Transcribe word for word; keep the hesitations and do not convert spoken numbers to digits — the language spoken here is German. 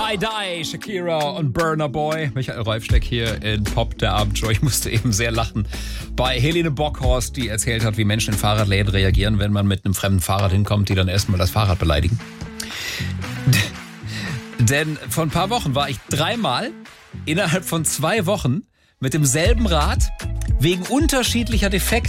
I Die, Shakira und Burna Boy. Michael Reifsteck hier in Pop, der Abendshow. Ich musste eben sehr lachen bei Helene Bockhorst, die erzählt hat, wie Menschen in Fahrradläden reagieren, wenn man mit einem fremden Fahrrad hinkommt, die dann erstmal das Fahrrad beleidigen. Denn vor ein paar Wochen war ich dreimal innerhalb von zwei Wochen mit demselben Rad wegen unterschiedlicher Defekte